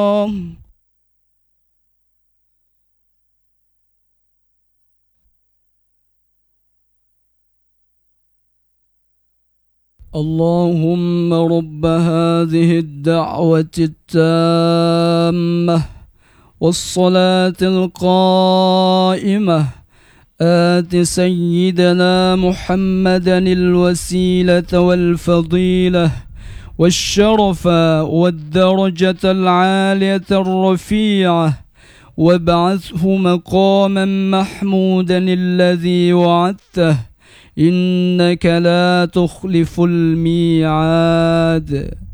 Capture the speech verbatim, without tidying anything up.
اللهم رب هذه الدعوة التامة والصلاة القائمة آت سيدنا محمدا الوسيلة والفضيلة والشرف والدرجة العالية الرفيعة وابعثه مقاما محمودا الذي وعدته إنك لا تخلف الميعاد.